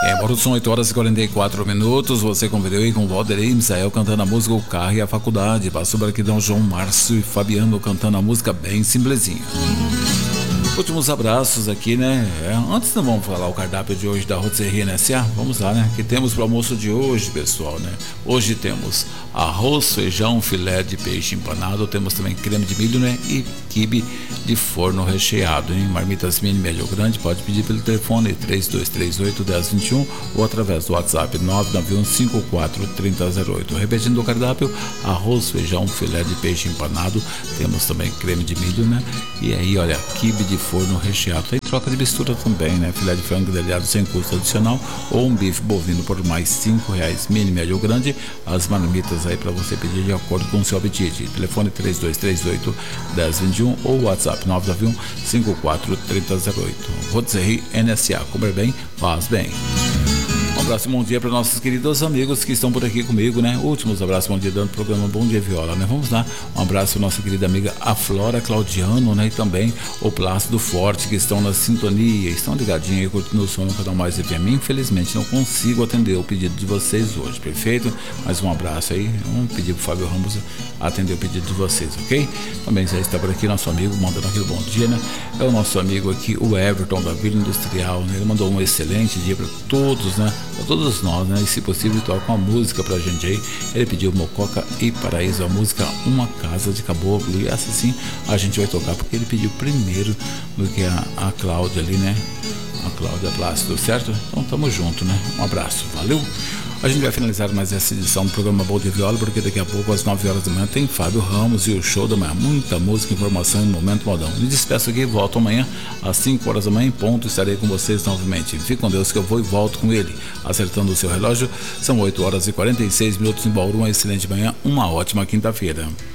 Agora são 8 horas e 44 minutos. Você convidou aí com o Valderei Misael cantando a música O Carro e a Faculdade. Passou por aqui Dom João Márcio e Fabiano cantando a música bem simplesinha. Últimos abraços aqui, né? Antes não vamos falar o cardápio de hoje da Rotisserie NSA? Vamos lá, né? Que temos para o almoço de hoje, pessoal, né? Hoje temos arroz, feijão, filé de peixe empanado, temos também creme de milho, né? E quibe de forno recheado, hein? Marmitas mini, médio ou grande, pode pedir pelo telefone 3238-1021 ou através do WhatsApp 991543008. Repetindo o cardápio, arroz, feijão, filé de peixe empanado, temos também creme de milho, né? E aí, olha, quibe de forno recheado. Tem troca de mistura também, né? Filé de frango grelhado sem custo adicional ou um bife bovino por mais R$5, mini, médio ou grande. As marmitas aí para você pedir de acordo com o seu apetite. Telefone 3238-1021 ou WhatsApp 991543008. Rotisserie NSA. Comer bem, faz bem. Um abraço e bom dia para nossos queridos amigos que estão por aqui comigo, né? Últimos abraços, bom dia, dando o programa Bom Dia Viola, né? Vamos lá, um abraço para nossa querida amiga a Flora Claudiano, né? E também o Plácido Forte, que estão na sintonia, estão ligadinhos aí, curtindo o som no canal Mais FM. Infelizmente não consigo atender o pedido de vocês hoje, perfeito? Mas um abraço aí, vamos pedir pro Fábio Ramos atender o pedido de vocês, ok? Também já está por aqui nosso amigo, mandando aquele bom dia, né? É o nosso amigo aqui, o Everton da Vila Industrial, né? Ele mandou um excelente dia para todos, né? Para todos nós, né? E se possível, toca uma música pra gente aí. Ele pediu Mococa e Paraíso, a música Uma Casa de Caboclo. E essa sim a gente vai tocar porque ele pediu primeiro do que a Cláudia ali, né? A Cláudia Plácido, certo? Então tamo junto, né? Um abraço, valeu! A gente vai finalizar mais essa edição do programa Bom Dia Viola, porque daqui a pouco, às 9 horas da manhã, tem Fábio Ramos e o show da manhã. Muita música, informação e momento modão. Me despeço aqui, volto amanhã, às 5 horas da manhã, em ponto, estarei com vocês novamente. Fique com Deus que eu vou e volto com ele. Acertando o seu relógio, são 8 horas e 46 minutos em Bauru. Uma excelente manhã, uma ótima quinta-feira.